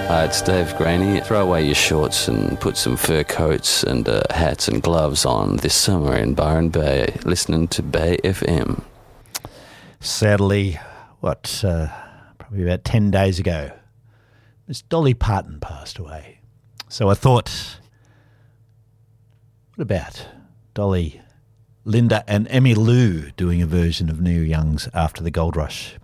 Hi, it's Dave Graney. Throw away your shorts and put some fur coats and hats and gloves on this summer in Byron Bay, listening to Bay FM. Sadly, probably about 10 days ago, Miss Dolly Parton passed away. So I thought, what about Dolly, Linda and Emmylou doing a version of Neil Young's After the Gold Rush?